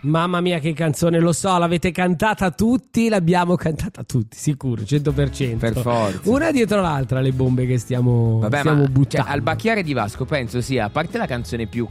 Mamma mia che canzone, lo so, l'avete cantata tutti, l'abbiamo cantata tutti, sicuro, 100%. Per forza. Una dietro l'altra le bombe che stiamo buttando. Cioè, Albacchiare di Vasco penso sia, a parte la canzone più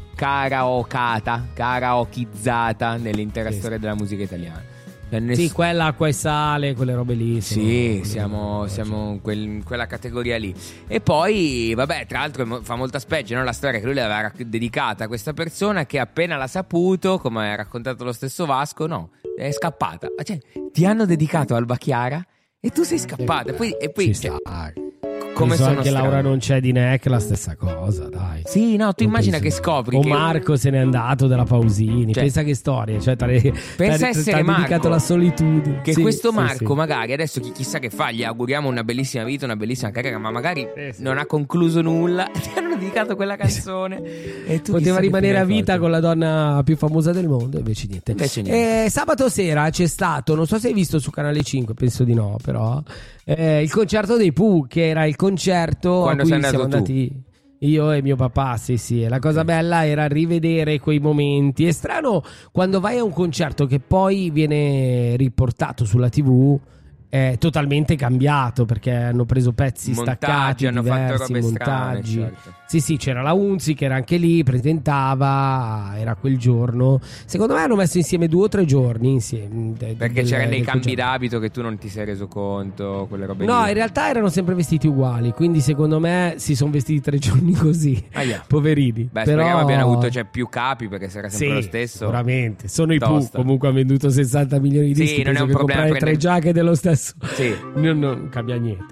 karaokizzata nell'intera storia della musica italiana. Sì, quella acqua e sale, quelle robe lì. Sì, siamo in quella categoria lì. E poi, vabbè, tra l'altro fa molta specie, no? La storia che lui le aveva dedicata a questa persona che appena l'ha saputo, come ha raccontato lo stesso Vasco, no, è scappata. Cioè, ti hanno dedicato Alba Chiara e tu sei scappata. E poi ci cioè, sta. come so sono anche strani. Laura non c'è di Neck, la stessa cosa, dai. Sì, no, tu immagina che scopri o che Marco se n'è andato della Pausini, cioè, pensa che storia, cioè pensa essere Marco, dedicato la solitudine. Che sì, questo sì, Marco sì. magari adesso chissà che fa, gli auguriamo una bellissima vita, una bellissima carriera, ma magari non ha concluso nulla, ti hanno dedicato quella canzone e tu poteva rimanere a vita fatto. con la donna più famosa del mondo, invece niente. Sabato sera c'è stato, non so se hai visto su Canale 5, penso di no, però il concerto dei Pooh, che era il concerto quando a cui sei andato siamo andati io e mio papà, sì. E la cosa bella era rivedere quei momenti. È strano quando vai a un concerto che poi viene riportato sulla TV, è totalmente cambiato, perché hanno preso pezzi staccati, hanno fatto diversi robe montaggi. strane, certo. Sì, c'era la Unzi che era anche lì, presentava, era quel giorno. Secondo me hanno messo insieme 2 o 3 giorni insieme. Perché c'erano dei cambi d'abito che tu non ti sei reso conto, quelle robe No, lì. in realtà erano sempre vestiti uguali, quindi secondo me si sono vestiti 3 giorni così. Poverini. Beh, però speriamo abbiano avuto più capi, perché se era sempre lo stesso. Sicuramente. Sono i Pooh, tosta. comunque hanno venduto 60 milioni di dischi. Sì, non è un che problema comprare 3 giacche dello stesso. Sì. Non cambia niente.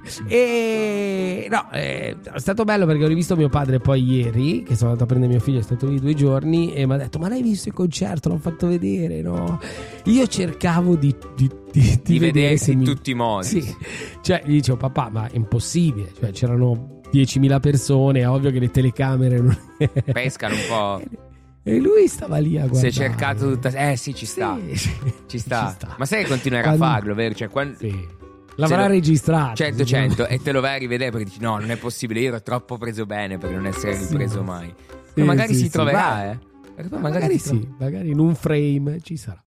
E no, è stato bello perché ho rivisto mio padre poi ieri, che sono andato a prendere mio figlio, è stato lì 2 giorni e mi ha detto: ma l'hai visto il concerto? L'ho fatto vedere, no? Io cercavo di vedersi in se tutti i modi. Sì. Cioè gli dicevo: papà, ma è impossibile, cioè c'erano 10.000 persone, è ovvio che le telecamere non pescano un po'. E lui stava lì a guardare. Si è cercato tutta. Sì, ci sta. Sì. Ci sta. Ma sai che continuerà a farlo, vero? Cioè, sì. L'avrà registrato 100 e te lo vai a rivedere perché dici: no, non è possibile, io ero troppo preso bene per non essere ripreso mai. Ma magari si troverà, Perché poi magari sì, magari in un frame ci sarà.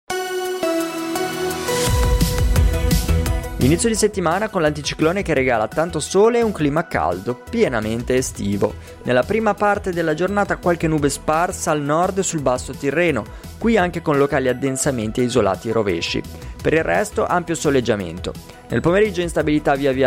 Inizio di settimana con l'anticiclone che regala tanto sole e un clima caldo, pienamente estivo. Nella prima parte della giornata qualche nube sparsa al nord e sul basso Tirreno, qui anche con locali addensamenti e isolati rovesci. Per il resto ampio soleggiamento. Nel pomeriggio instabilità via via